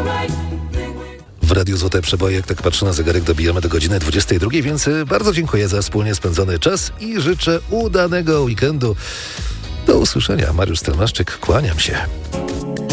W Radiu Złote Przeboje, jak tak patrzę na zegarek, dobijamy do godziny 22, więc bardzo dziękuję za wspólnie spędzony czas i życzę udanego weekendu. Do usłyszenia. Mariusz Stelmaszczyk, kłaniam się.